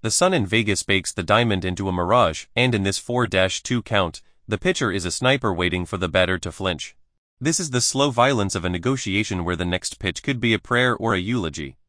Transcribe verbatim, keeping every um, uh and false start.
The sun in Vegas bakes the diamond into a mirage, and in this four two count, the pitcher is a sniper waiting for the batter to flinch. This is the slow violence of a negotiation where the next pitch could be a prayer or a eulogy.